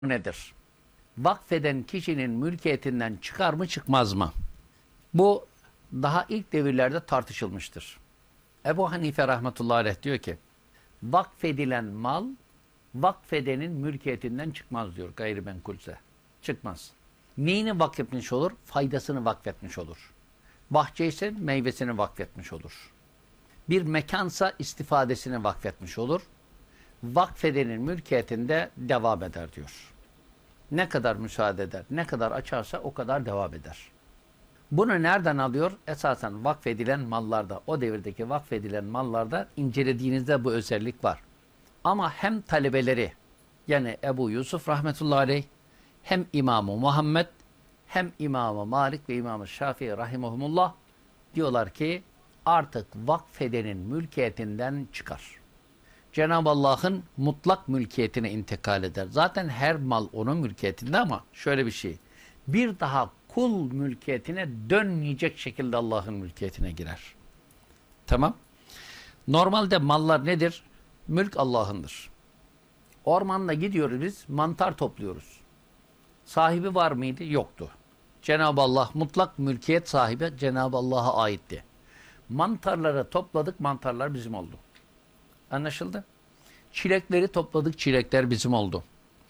nedir? Vakfeden kişinin mülkiyetinden çıkar mı çıkmaz mı? Bu daha ilk devirlerde tartışılmıştır. Ebu Hanife rahmetullahi aleyh diyor ki vakfedilen mal vakfedenin mülkiyetinden çıkmaz diyor gayrimenkulse. Çıkmaz. Neyini vakfetmiş olur? Faydasını vakfetmiş olur. Bahçe ise meyvesini vakfetmiş olur. Bir mekansa istifadesini vakfetmiş olur. Vakfedenin mülkiyetinde devam eder diyor. Ne kadar müsaade eder, ne kadar açarsa o kadar devam eder. Bunu nereden alıyor? Esasen vakfedilen mallarda, o devirdeki vakfedilen mallarda incelediğinizde bu özellik var. Ama hem talebeleri, yani Ebu Yusuf rahmetullahi aleyh, hem İmam-ı Muhammed, hem İmam-ı Malik ve İmam-ı Şafii rahimahumullah diyorlar ki artık vakfedenin mülkiyetinden çıkar. Cenab-ı Allah'ın mutlak mülkiyetine intikal eder. Zaten her mal onun mülkiyetinde ama şöyle bir şey. Bir daha kul mülkiyetine dönmeyecek şekilde Allah'ın mülkiyetine girer. Tamam. Normalde mallar nedir? Mülk Allah'ındır. Ormanda gidiyoruz biz, mantar topluyoruz. Sahibi var mıydı? Yoktu. Cenab-ı Allah mutlak mülkiyet sahibi Cenab-ı Allah'a aitti. Mantarları topladık, mantarlar bizim oldu. Anlaşıldı? Çilekleri topladık, çilekler bizim oldu.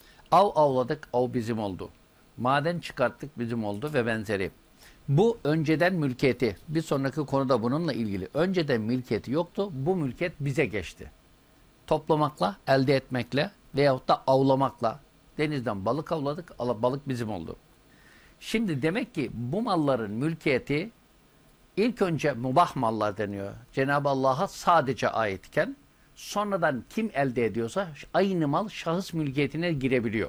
Av avladık, av bizim oldu. Maden çıkarttık, bizim oldu ve benzeri. Bu önceden mülkiyeti. Bir sonraki konuda bununla ilgili. Önceden mülkiyeti yoktu, bu mülkiyet bize geçti. Toplamakla, elde etmekle veyahut da avlamakla. Denizden balık avladık, balık bizim oldu. Şimdi demek ki bu malların mülkiyeti ilk önce mubah mallar deniyor. Cenab-ı Allah'a sadece aitken sonradan kim elde ediyorsa aynı mal şahıs mülkiyetine girebiliyor.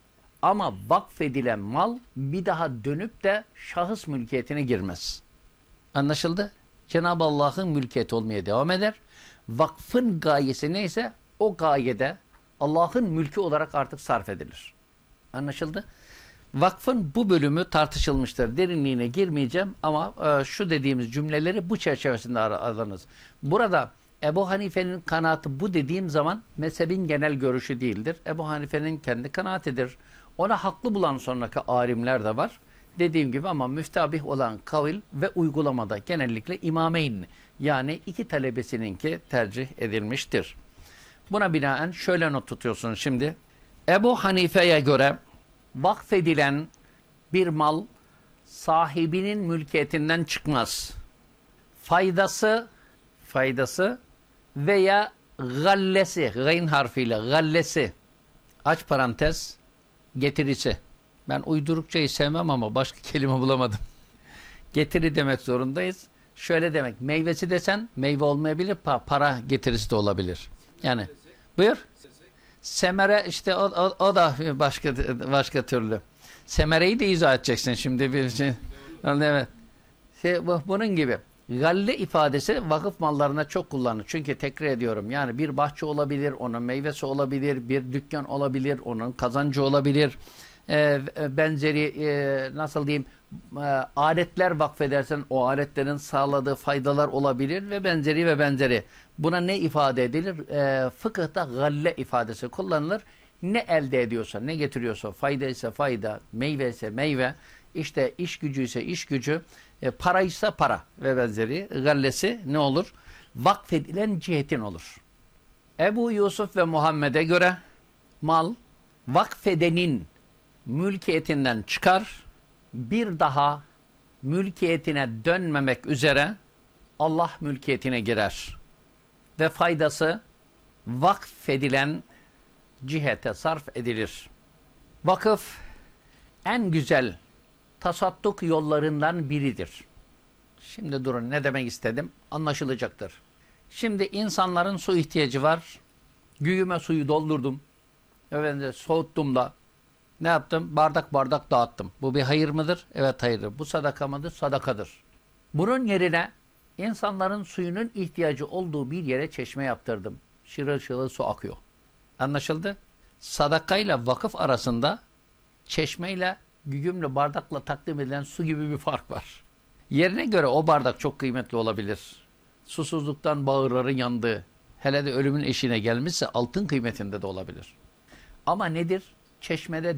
Ama vakfedilen mal bir daha dönüp de şahıs mülkiyetine girmez. Anlaşıldı? Cenab-ı Allah'ın mülkiyeti olmaya devam eder. Vakfın gayesi neyse o gayede Allah'ın mülkü olarak artık sarf edilir. Anlaşıldı? Vakfın bu bölümü tartışılmıştır. Derinliğine girmeyeceğim ama şu dediğimiz cümleleri bu çerçevesinde alınız. Burada Ebu Hanife'nin kanaatı bu dediğim zaman mezhebin genel görüşü değildir. Ebu Hanife'nin kendi kanaatidir. Ona haklı bulan sonraki alimler de var. Dediğim gibi ama müftabih olan kavil ve uygulamada genellikle imameyn yani iki talebesininki tercih edilmiştir. Buna binaen şöyle not tutuyorsun şimdi. Ebu Hanife'ye göre vakfedilen bir mal sahibinin mülkiyetinden çıkmaz. Faydası veya gallesi, gayn harfiyle gallesi, aç parantez, getirisi. Ben uydurukçayı sevmem ama başka kelime bulamadım. Getiri demek zorundayız. Şöyle demek, meyvesi desen meyve olmayabilir, para getirisi de olabilir. Yani, buyur. Semere işte o da başka türlü. Semereyi de izah edeceksin şimdi bir şey. Evet. Bunun gibi. Galle ifadesi vakıf mallarına çok kullanılır. Çünkü tekrar ediyorum yani bir bahçe olabilir, onun meyvesi olabilir, bir dükkan olabilir, onun kazancı olabilir. Benzeri nasıl diyeyim aletler vakfedersen o aletlerin sağladığı faydalar olabilir ve benzeri ve benzeri. Buna ne ifade edilir? Fıkıhta galle ifadesi kullanılır. Ne elde ediyorsa, ne getiriyorsa, fayda ise fayda, meyve ise meyve, işte iş gücü ise iş gücü, para ise para ve benzeri. Gallesi ne olur? Vakfedilen cihetin olur. Ebu Yusuf ve Muhammed'e göre mal vakfedenin mülkiyetinden çıkar, bir daha mülkiyetine dönmemek üzere Allah mülkiyetine girer. Ve faydası vakfedilen cihete sarf edilir. Vakıf en güzel tasadduk yollarından biridir. Şimdi durun ne demek istedim anlaşılacaktır. Şimdi insanların su ihtiyacı var. Güğüme suyu doldurdum. Efendim soğuttum da ne yaptım? Bardak bardak dağıttım. Bu bir hayır mıdır? Evet hayırdır. Bu sadaka mıdır? Sadakadır. Bunun yerine insanların suyunun ihtiyacı olduğu bir yere çeşme yaptırdım. Şırıl şırıl su akıyor. Anlaşıldı? Sadakayla vakıf arasında çeşmeyle, güğümle, bardakla takdim edilen su gibi bir fark var. Yerine göre o bardak çok kıymetli olabilir. Susuzluktan bağırların yandığı, hele de ölümün eşiğine gelmişse altın kıymetinde de olabilir. Ama nedir? çeşmede